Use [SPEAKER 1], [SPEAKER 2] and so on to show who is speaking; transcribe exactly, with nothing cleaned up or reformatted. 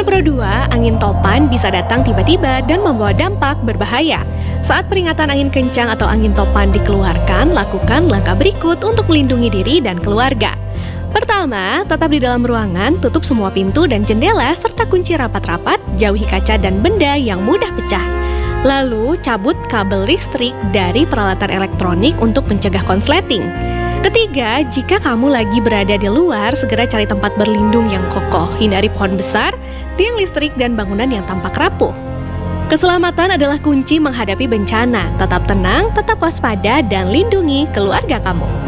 [SPEAKER 1] Pro dua, angin topan bisa datang tiba-tiba dan membawa dampak berbahaya. Saat peringatan angin kencang atau angin topan dikeluarkan, lakukan langkah berikut untuk melindungi diri dan keluarga. Pertama, tetap di dalam ruangan, tutup semua pintu dan jendela serta kunci rapat-rapat, jauhi kaca dan benda yang mudah pecah. Lalu, cabut kabel listrik dari peralatan elektronik untuk mencegah konsleting. Ketiga, jika kamu lagi berada di luar, segera cari tempat berlindung yang kokoh. Hindari pohon besar, tiang listrik, dan bangunan yang tampak rapuh. Keselamatan adalah kunci menghadapi bencana. Tetap tenang, tetap waspada, dan lindungi keluarga kamu.